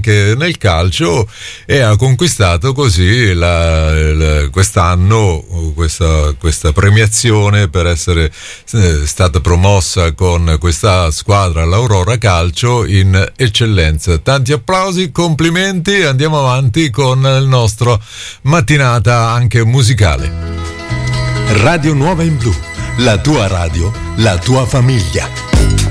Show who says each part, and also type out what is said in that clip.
Speaker 1: anche nel calcio, e ha conquistato così quest'anno questa premiazione per essere stata promossa con questa squadra, l'Aurora Calcio, in eccellenza. Tanti applausi, complimenti, andiamo avanti con il nostro mattinata anche musicale.
Speaker 2: Radio Nuova in Blu, la tua radio, la tua famiglia.